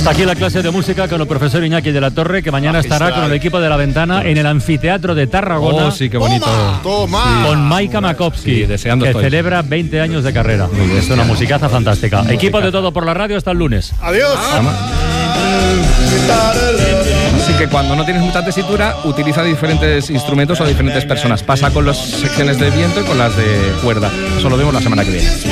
Hasta aquí la clase de música con el profesor Iñaki de la Torre, que mañana estará con el equipo de La Ventana en el anfiteatro de Tarragona. Oh, sí, qué bonito. Toma. Con Maika Makovsky, Sí, deseando que estoy. celebra 20 años de carrera. Es una musicaza fantástica. Equipo de Todo por la Radio hasta el lunes. Adiós. Así que cuando no tienes mucha tesitura, utiliza diferentes instrumentos o diferentes personas. Pasa con las secciones de viento y con las de cuerda. Eso lo vemos la semana que viene.